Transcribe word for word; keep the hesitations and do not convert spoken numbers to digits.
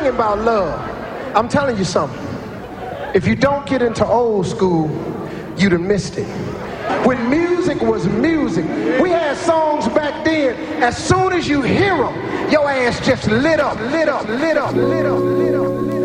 singing about love. I'm telling you something. If you don't get into old school, you'd have missed it. When music was music, we had songs back then, as soon as you hear them, your ass just lit up, lit up, lit up, lit up, lit up, lit up.